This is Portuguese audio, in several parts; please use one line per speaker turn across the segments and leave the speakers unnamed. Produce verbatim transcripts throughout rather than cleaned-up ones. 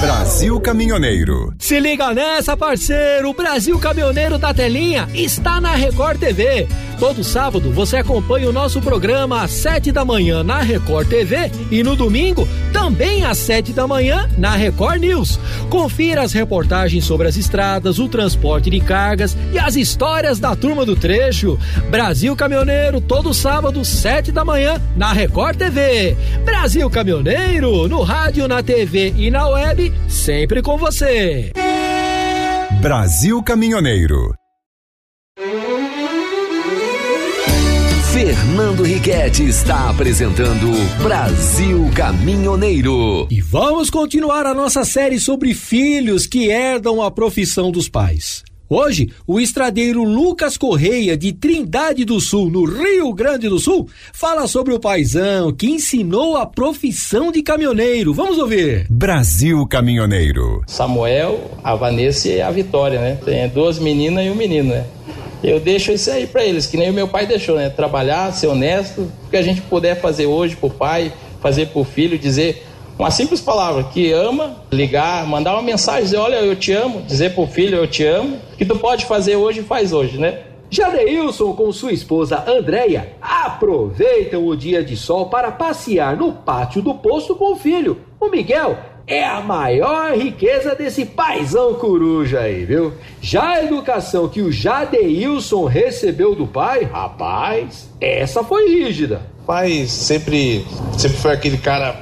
Brasil Caminhoneiro.
Se liga nessa, parceiro, o Brasil Caminhoneiro da Telinha está na Record T V. Todo sábado você acompanha o nosso programa às sete da manhã na Record T V e no domingo também às sete da manhã na Record News. Confira as reportagens sobre as estradas, o transporte de cargas e as histórias da turma do trecho. Brasil Caminhoneiro, todo sábado, sete da manhã na Record T V. Brasil Caminhoneiro, no rádio, na T V e na web, sempre com você.
Brasil Caminhoneiro.
Fernando Riquetti está apresentando Brasil Caminhoneiro.
E vamos continuar a nossa série sobre filhos que herdam a profissão dos pais. Hoje, o estradeiro Lucas Correia, de Trindade do Sul, no Rio Grande do Sul, fala sobre o paizão que ensinou a profissão de caminhoneiro. Vamos ouvir.
Brasil Caminhoneiro.
Samuel, a Vanessa e a Vitória, né? Tem duas meninas e um menino, né? Eu deixo isso aí pra eles, que nem o meu pai deixou, né? Trabalhar, ser honesto, o que a gente puder fazer hoje pro pai, fazer pro filho, dizer uma simples palavra, que ama, ligar, mandar uma mensagem, dizer, olha, eu te amo, dizer pro filho, eu te amo, que tu pode fazer hoje, faz hoje, né?
Jadeilson com sua esposa Andréia aproveitam o dia de sol para passear no pátio do posto com o filho. O Miguel é a maior riqueza desse paizão coruja aí, viu? Já a educação que o Jadeilson recebeu do pai, rapaz, essa foi rígida.
O pai sempre, sempre foi aquele cara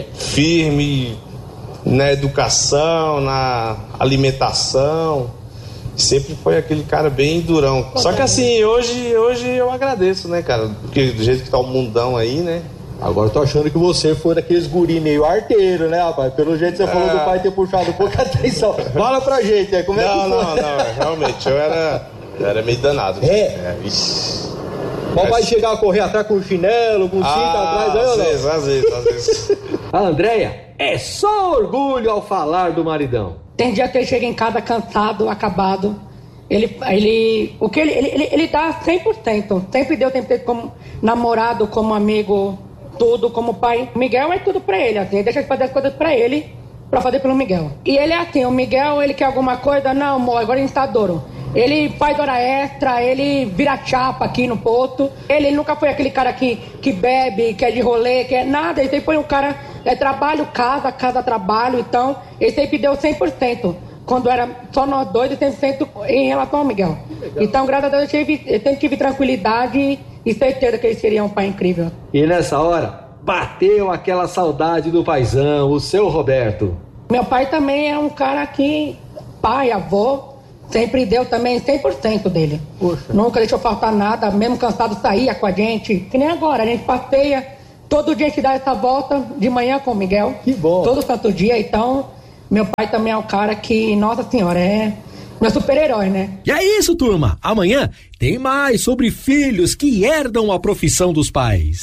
firme na educação, na alimentação. Sempre foi aquele cara bem durão. Só que assim, hoje, hoje eu agradeço, né, cara? Porque do jeito que tá o mundão aí, né?
Agora eu tô achando que você foi daqueles guri meio arteiro, né, rapaz? Pelo jeito que você é... falou do pai ter puxado um pouco a atenção. Fala pra gente, né? Como é
não,
que
não, não, não, realmente, eu era, eu era meio danado.
É?
é isso.
Mas vai chegar a correr atrás com chinelo, com cinta
ah,
atrás, aí ou não?
Às vezes, às vezes, às vezes.
A Andréia é só orgulho ao falar do maridão.
Tem dia que ele chega em casa cansado, acabado. Ele, ele, o que ele, ele, ele dá cem por cento. Sempre deu cem por cento como namorado, como amigo, tudo, como pai. O Miguel é tudo pra ele, assim. Ele deixa de fazer as coisas pra ele, pra fazer pelo Miguel. E ele é assim, o Miguel, ele quer alguma coisa, não, amor, agora a gente tá duro. Ele faz hora extra, ele vira chapa aqui no posto. Ele, ele nunca foi aquele cara que, que bebe, que é de rolê, que é nada. Ele sempre foi um cara, é trabalho, casa, casa, trabalho. Então, ele sempre deu cem por cento. Quando era só nós dois, cem por cento em relação ao Miguel. Então, graças a Deus, eu, tive, eu sempre tive tranquilidade e certeza que ele seria um pai incrível.
E nessa hora, bateu aquela saudade do paizão, o seu Roberto.
Meu pai também é um cara que, pai, avô, sempre deu também cem por cento dele. Puxa. Nunca deixou faltar nada, mesmo cansado saía com a gente. Que nem agora, a gente passeia, todo dia a gente dá essa volta de manhã com o Miguel.
Que bom.
Todo santo dia, então, meu pai também é um cara que, nossa senhora, é meu super-herói, né?
E é isso, turma. Amanhã tem mais sobre filhos que herdam a profissão dos pais.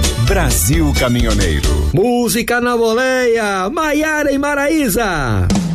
Brasil Caminhoneiro.
Música na boleia, Maiara e Maraísa.